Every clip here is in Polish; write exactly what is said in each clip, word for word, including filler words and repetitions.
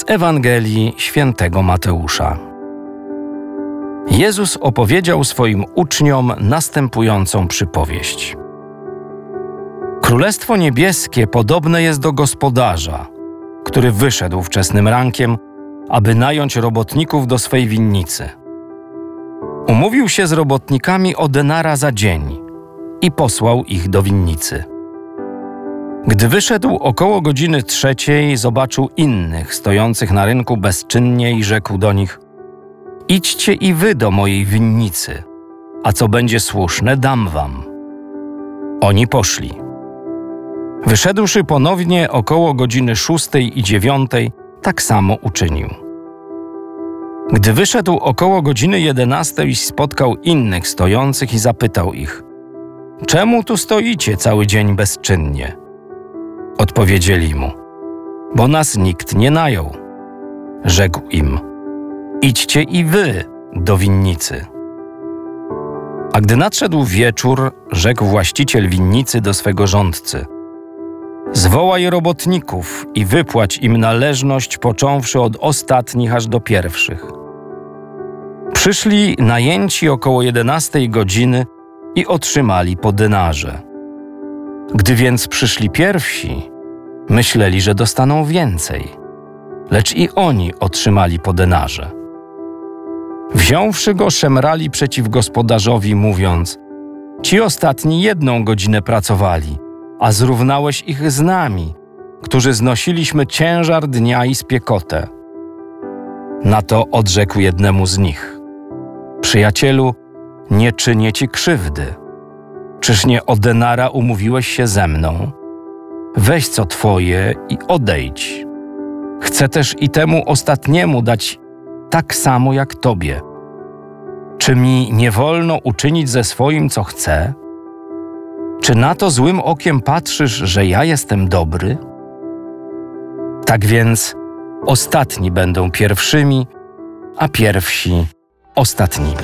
Z Ewangelii Świętego Mateusza. Jezus opowiedział swoim uczniom następującą przypowieść. Królestwo niebieskie podobne jest do gospodarza, który wyszedł wczesnym rankiem, aby nająć robotników do swej winnicy. Umówił się z robotnikami o denara za dzień i posłał ich do winnicy. Gdy wyszedł około godziny trzeciej, zobaczył innych stojących na rynku bezczynnie i rzekł do nich: idźcie i wy do mojej winnicy, a co będzie słuszne, dam wam. Oni poszli. Wyszedłszy ponownie około godziny szóstej i dziewiątej, tak samo uczynił. Gdy wyszedł około godziny jedenastej, spotkał innych stojących i zapytał ich: czemu tu stoicie cały dzień bezczynnie? Odpowiedzieli mu: bo nas nikt nie najął. Rzekł im: idźcie i wy do winnicy. A gdy nadszedł wieczór, rzekł właściciel winnicy do swego rządcy: zwołaj robotników i wypłać im należność, począwszy od ostatnich aż do pierwszych. Przyszli najęci około jedenastej godziny i otrzymali po denarze. Gdy więc przyszli pierwsi, myśleli, że dostaną więcej, lecz i oni otrzymali po denarze. Wziąwszy go, szemrali przeciw gospodarzowi, mówiąc: ci ostatni jedną godzinę pracowali, a zrównałeś ich z nami, którzy znosiliśmy ciężar dnia i spiekotę. Na to odrzekł jednemu z nich: przyjacielu, nie czynię ci krzywdy. Czyż nie o denara umówiłeś się ze mną? Weź co twoje i odejdź. Chcę też i temu ostatniemu dać tak samo jak tobie. Czy mi nie wolno uczynić ze swoim, co chcę? Czy na to złym okiem patrzysz, że ja jestem dobry? Tak więc ostatni będą pierwszymi, a pierwsi ostatnimi.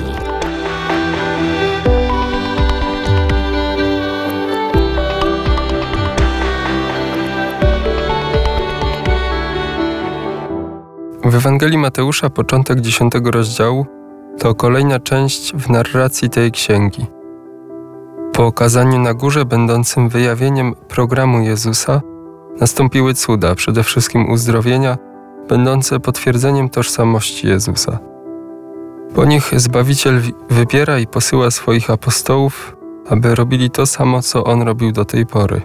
W Ewangelii Mateusza początek dziesiątego rozdziału to kolejna część w narracji tej księgi. Po okazaniu na górze, będącym wyjawieniem programu Jezusa, nastąpiły cuda, przede wszystkim uzdrowienia, będące potwierdzeniem tożsamości Jezusa. Po nich Zbawiciel wybiera i posyła swoich apostołów, aby robili to samo, co On robił do tej pory.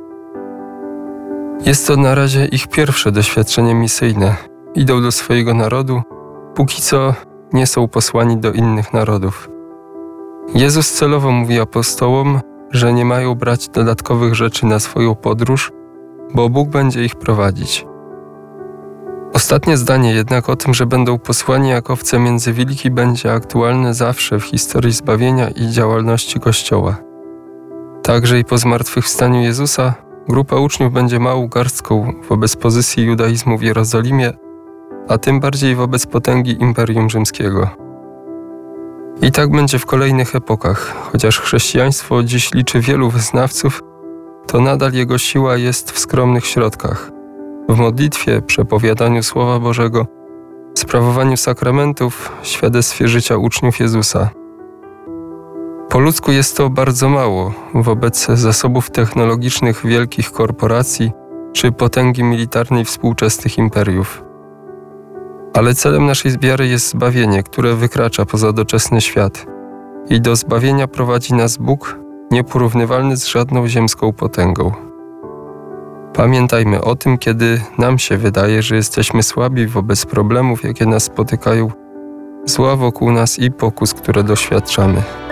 Jest to na razie ich pierwsze doświadczenie misyjne. Idą do swojego narodu, póki co nie są posłani do innych narodów. Jezus celowo mówi apostołom, że nie mają brać dodatkowych rzeczy na swoją podróż, bo Bóg będzie ich prowadzić. Ostatnie zdanie jednak o tym, że będą posłani jak owce między wilki, będzie aktualne zawsze w historii zbawienia i działalności Kościoła. Także i po zmartwychwstaniu Jezusa grupa uczniów będzie małą garstką wobec pozycji judaizmu w Jerozolimie, a tym bardziej wobec potęgi Imperium Rzymskiego. I tak będzie w kolejnych epokach. Chociaż chrześcijaństwo dziś liczy wielu wyznawców, to nadal jego siła jest w skromnych środkach. W modlitwie, przepowiadaniu Słowa Bożego, sprawowaniu sakramentów, świadectwie życia uczniów Jezusa. Po ludzku jest to bardzo mało wobec zasobów technologicznych wielkich korporacji czy potęgi militarnej współczesnych imperiów. Ale celem naszej wiary jest zbawienie, które wykracza poza doczesny świat. I do zbawienia prowadzi nas Bóg, nieporównywalny z żadną ziemską potęgą. Pamiętajmy o tym, kiedy nam się wydaje, że jesteśmy słabi wobec problemów, jakie nas spotykają, zła wokół nas i pokus, które doświadczamy.